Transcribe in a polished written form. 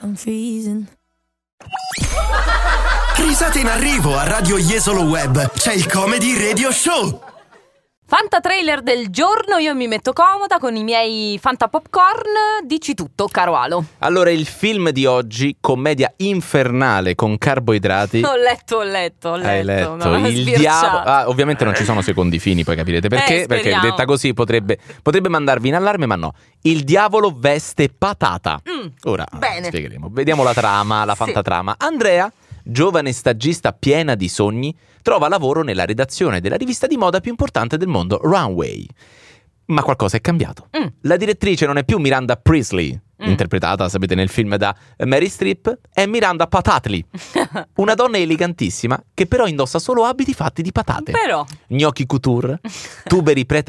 I'm freezing. Risate in arrivo a Radio Jesolo Web. C'è il Comedy Radio Show. Fanta trailer del giorno, io mi metto comoda con i miei Fanta popcorn. Dici tutto, caro Alo. Allora, il film di oggi, commedia infernale con carboidrati. Ho letto. Hai letto? No, Il diavolo. Ovviamente non ci sono secondi fini, poi capirete perché. Perché speriamo. detta così potrebbe mandarvi in allarme, ma no. Il diavolo veste patata. Ora bene. spiegheremo. Vediamo la trama, la Sì. fantatrama. Andrea, giovane stagista piena di sogni, trova lavoro nella redazione della rivista di moda più importante del mondo, Runway. Ma qualcosa è cambiato. La direttrice non è più Miranda Priestley, interpretata, sapete, nel film da Mary Streep, è Miranda Patatli, una donna elegantissima che però indossa solo abiti fatti di patate. Però Gnocchi couture, tuberi